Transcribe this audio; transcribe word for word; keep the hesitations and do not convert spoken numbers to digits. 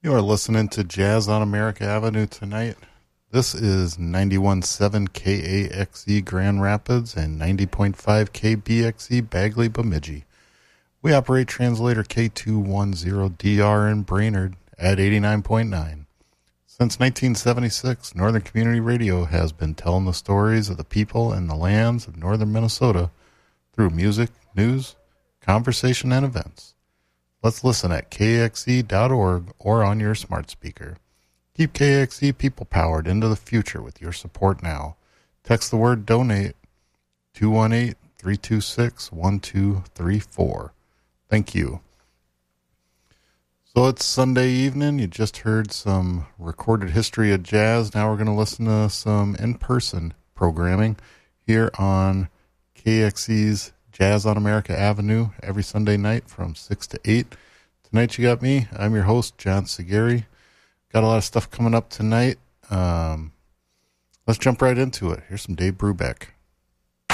You are listening to Jazz on America Avenue tonight. This is ninety-one point seven K A X E Grand Rapids and ninety point five K B X E Bagley Bemidji. We operate translator K two ten D R in Brainerd at eighty-nine point nine. Since nineteen seventy-six, Northern Community Radio has been telling the stories of the people and the lands of northern Minnesota through music, news, conversation, and events. Let's listen at K X E dot org or on your smart speaker. Keep K X E people powered into the future with your support now. Text the word donate two one eight, three two six, one two three four. Thank you. So it's Sunday evening. You just heard some recorded history of jazz. Now we're going to listen to some in-person programming here on K X E's Jazz on America Avenue every Sunday night from six to eight. Tonight you got me. I'm your host, John Segeri. Got a lot of stuff coming up tonight. Um, let's jump right into it. Here's some Dave Brubeck.